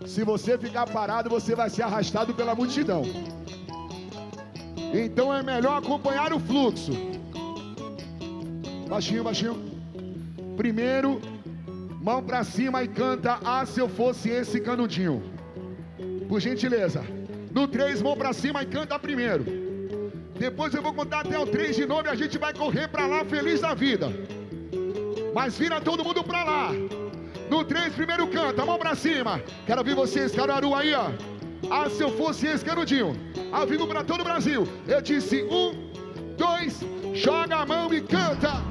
Se você ficar parado, você vai ser arrastado pela multidão. Então é melhor acompanhar o fluxo. Baixinho, baixinho. Primeiro, mão pra cima e canta "Ah, se eu fosse esse canudinho". Por gentileza. No 3, mão pra cima e canta primeiro. Depois eu vou contar até o 3 de novo e a gente vai correr pra lá feliz da vida. Mas vira todo mundo pra lá. No 3, primeiro canta, mão pra cima. Quero ouvir vocês, Caruaru aí, ó. "Ah, se eu fosse esse canudinho". Ao vivo pra todo o Brasil. Eu disse 1, 2, joga a mão e canta.